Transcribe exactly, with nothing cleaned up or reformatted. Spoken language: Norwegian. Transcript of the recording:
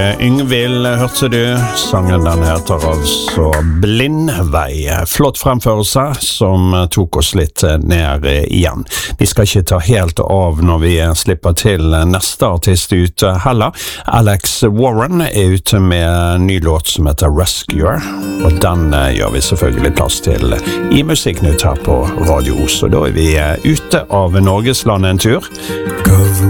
Yngvild hørte du, sangen den heter altså Blindvei. Flott fremførelse som tok oss litt ned igjen. Vi skal ikke ta helt av når vi slipper til neste artist ute heller. Alex Warren er ute med en ny låt som heter Rescuer, og den gjør vi selvfølgelig plass til i Musikknytt her på Radio Os. Så da er vi ute av Norgesland en tur.